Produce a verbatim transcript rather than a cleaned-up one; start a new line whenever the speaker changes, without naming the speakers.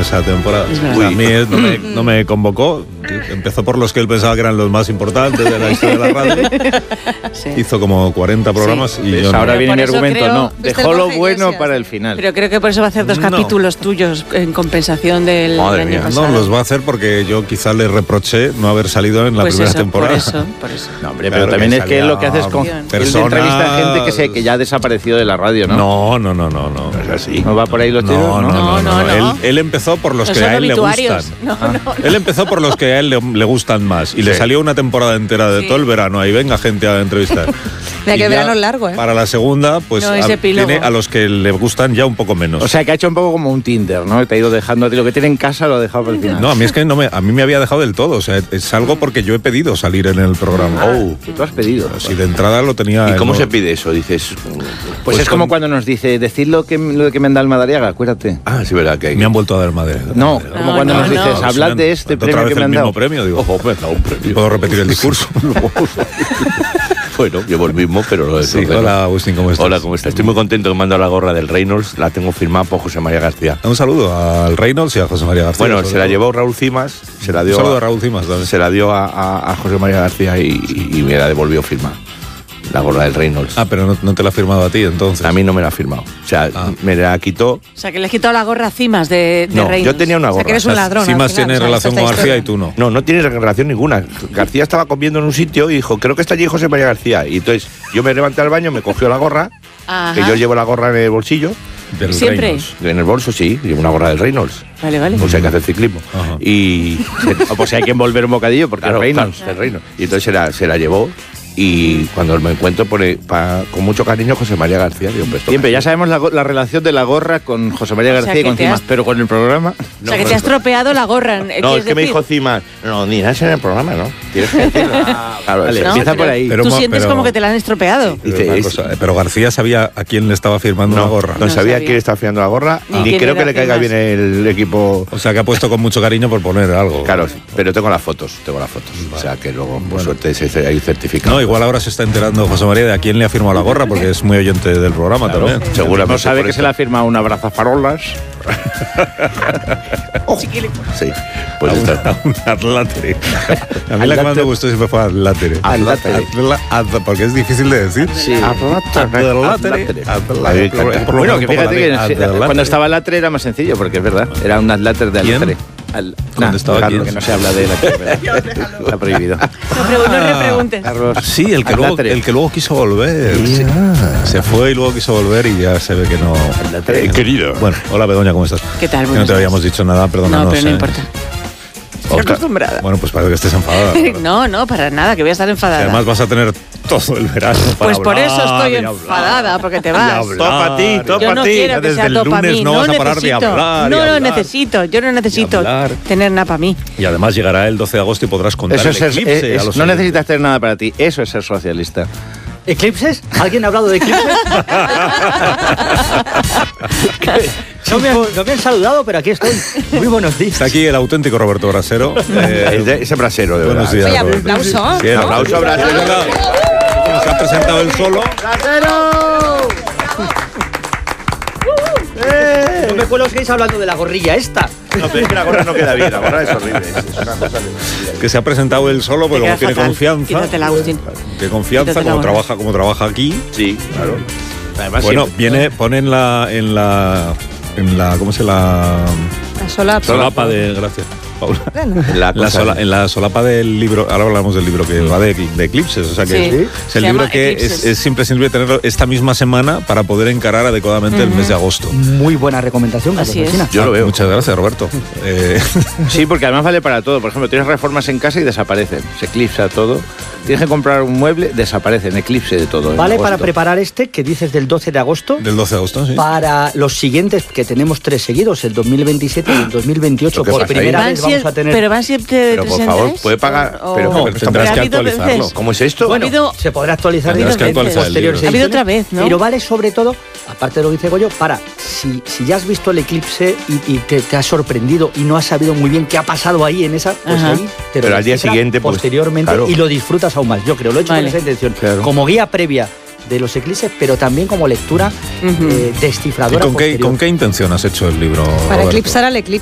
esa temporada. O sea, a mí no me, no me convocó. Empezó por los que él pensaba que eran los más importantes de la historia de la radio. Sí. Hizo como cuarenta programas sí. y
pues
yo no.
Ahora viene mi argumento,
creo,
no. Dejó lo bueno para el final.
Pero creo que por eso va a hacer dos
no.
capítulos tuyos en compensación del
Madre
año
mía.
pasado.
No, los va a hacer porque yo quizá le reproché no haber salido en la
pues
primera
eso,
temporada.
Por eso, por eso.
No, hombre, pero claro, también es que lo que hace es con
personas...
entrevista a gente que, se, que ya ha desaparecido de la radio, ¿no?
No, no, no, no, no.
Es así. ¿No va por ahí los tiros?
No, no, no. no, no, no, no. Él, él empezó por los
no
que a él
obituarios.
le gustan.
No, no, no.
Él empezó por los que a él le, le gustan más. Y sí. le salió una temporada entera de sí. todo el verano. Ahí venga gente a entrevistar.
Mira que verano largo, ¿eh?
Para la segunda, pues
no,
a, tiene a los que le gustan ya un poco menos.
O sea, que ha hecho un poco como un Tinder, ¿no? Te ha ido dejando a ti lo que tiene en casa, lo ha dejado para el final.
No, a mí es que no me, a mí me había dejado del todo. O sea, es algo porque yo he pedido salir en el programa.
Ah, oh, tú has pedido.
Si de entrada lo tenía.
¿Y cómo no... se pide eso? Dices.
Pues, pues es con... como cuando nos dice, decid lo que, lo que me han dado el Madariaga, acuérdate.
Ah, sí, verdad que hay...
Me han vuelto a dar Madariaga.
No, no, como cuando no, nos dices, no. hablad de este premio que me han dado.
Otra vez el mismo premio, digo, ojo, me han dado un premio. Puedo repetir el discurso.
Bueno, llevo el mismo, pero lo de
sí, hola, Agustín, ¿cómo estás?
Hola, ¿cómo estás? Estoy muy contento que me han dado la gorra del Reynolds, la tengo firmada por José María García.
Un saludo al Reynolds y a José María García.
Bueno, se la llevó Raúl Cimas, se la dio
un saludo a, a Raúl Cimas también.
Se la dio a, a, a José María García y, y, y me la devolvió firmada. La gorra del Reynolds.
Ah, pero no, no te la ha firmado a ti, entonces.
A mí no me la ha firmado. O sea, ah. me la quitó.
O sea, que le has quitado la gorra a Cimas de, de
no,
Reynolds.
Yo tenía una gorra.
O sea, que eres un ladrón.
Cimas tiene
o sea,
relación con García historia. Y tú no.
No, no tiene relación ninguna. García estaba comiendo en un sitio y dijo, creo que está allí José María García. Y entonces yo me levanté al baño, me cogió la gorra, Ajá. que yo llevo la gorra en el bolsillo.
Del
¿Siempre?
Reynolds.
En el bolso, sí, llevo una gorra del Reynolds.
Vale, vale.
Pues hay que hacer ciclismo.
Ajá.
Y.
o pues hay que envolver un bocadillo porque
claro,
el Reynolds.
El Reynolds. Y entonces se la, se la llevó. Y cuando me encuentro pone pa, con mucho cariño José María García. Digo, pues,
siempre, ya sabemos la, la relación de la gorra con José María García o sea, y con Cimas, has... pero con el programa.
O sea, que te has tropeado la gorra.
No, es que decir? me dijo Cimas, no, ni nada en el programa, ¿no? Tienes que decirlo.
Ah, claro, vale, no, empieza por ahí.
Pero, tú sientes pero, como que te la han estropeado.
Pero, Dice, cosa, pero García sabía a quién le estaba firmando
no,
la gorra.
No, no sabía a quién le estaba firmando la gorra, ah. ni creo que le caiga bien el equipo.
O sea, que ha puesto con mucho cariño por poner algo.
Claro, pero tengo las fotos, tengo las fotos. Vale. O sea, que luego, por bueno. suerte, hay certificado.
No, igual ahora se está enterando José María de a quién le ha firmado la gorra, porque es muy oyente del programa claro, también.
Seguramente.
No sabe que eso. Se le ha firmado un abrazafarolas.
oh, sí, pues
a está. Un Adlátere. A mí la que más me gustó siempre fue Adlátere.
Adlátere.
Porque es difícil de decir.
Sí.
Adlátere.
Bueno, que fíjate que cuando estaba Adlátere era más sencillo, porque es verdad. Era un Adláter de Adlátere.
Al, ¿Dónde estaba
Carlos, que no se habla de la está prohibido.
No, no le preguntes.
Carlos, sí, el que, luego, el que luego quiso volver. Sí. Se fue y luego quiso volver y ya se ve que no.
Eh, querido.
Bueno, hola Begoña, ¿cómo estás?
¿Qué tal?
Que no te habíamos dicho nada, perdónanos.
No, pero no
eh.
importa. Estoy acostumbrada.
Bueno, pues parece que estés enfadada.
No, no, para nada, que voy a estar enfadada.
Y además vas a tener todo el verano para
Pues por
hablar,
eso estoy enfadada, porque te vas.
Todo para ti, todo
yo
para
no
ti.
quiero que sea todo para mí.
No,
no
vas a parar de hablar.
No,
no
necesito. Yo no necesito tener nada para mí.
Y además llegará el doce de agosto y podrás contar
eso
el
es,
eclipse
es,
a los
No necesitas tener nada para ti. Eso es ser socialista.
¿Eclipses? ¿Alguien ha hablado de eclipses? no, me han, no me han saludado, pero aquí estoy. Muy buenos días.
Está aquí el auténtico Roberto Brasero.
Eh, ese brasero, de
buenos
verdad.
días.
Oye, aplauso.
Sí,
aplauso a Brasero.
Se ha presentado él solo.
¡Brasero! ¡Eh! No me acuerdo que estáis hablando de la gorrilla esta.
No, pero es que la gorra no queda bien, la gorra es horrible. Es una cosa de...
Que se ha presentado él solo, pero como tiene confianza.
Quítatela, Agustín.
Tiene confianza, como trabaja, como trabaja aquí.
Sí, claro.
Además, bueno, siempre, viene, pone en la, en la, en la, ¿cómo se la?
La solapa.
Solapa de, gracias, Paula.
En la,
la, sola, en la solapa del libro, ahora hablamos del libro que va de, de eclipses, o sea que
sí.
es, es el libro que es, es siempre sirve tenerlo esta misma semana para poder encarar adecuadamente uh-huh. el mes de agosto.
Muy buena recomendación.
Así es.
Yo lo veo.
Muchas gracias, Roberto. eh.
Sí, porque además vale para todo. Por ejemplo, tienes reformas en casa y desaparecen, se eclipsa todo. Tienes que comprar un mueble, desaparecen, eclipse de todo.
Vale para preparar este que dices del doce de agosto.
Del doce de agosto, sí.
Para los siguientes, que tenemos tres seguidos, el dos mil veintisiete y el dos mil veintiocho. Por primera vez vamos a tener.
Pero van siempre de
Pero por favor, puede pagar.
O,
pero
no, tendrás que actualizarlo.
Veces.
¿Cómo es esto?
Bueno,
habido,
se podrá actualizar
tendrás que actualizar
posteriores.
Ha habido otra vez, ¿no?
Pero vale sobre todo, aparte de lo que dice Goyo, para si, si ya has visto el eclipse y, y te, te has sorprendido y no has sabido muy bien qué ha pasado ahí en esa, pues
Ajá.
ahí te
pero
lo
al día siguiente, pues,
posteriormente
claro.
y lo disfrutas aún más. Yo creo, lo he hecho
vale.
con esa intención.
Claro.
Como guía previa de los eclipses, pero también como lectura uh-huh. eh, descifradora.
¿Y con qué, con qué intención has hecho el libro,
Para
Roberto?
eclipsar al eclipse.